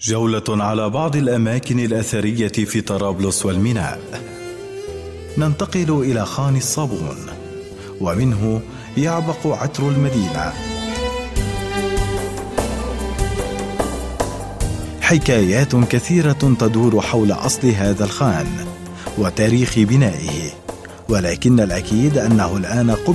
جولة على بعض الأماكن الأثرية في طرابلس والميناء. ننتقل إلى خان الصابون، ومنه يعبق عطر المدينة. حكايات كثيرة تدور حول أصل هذا الخان وتاريخ بنائه، ولكن الأكيد أنه الآن